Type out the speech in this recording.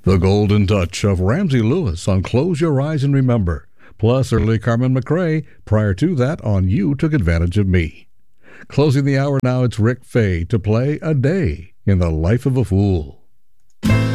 The Golden Touch of Ramsey Lewis on Close Your Eyes and Remember, plus early Carmen McRae prior to that on You Took Advantage of Me. Closing the hour now, it's Rick Fay to play A Day in the Life of a Fool.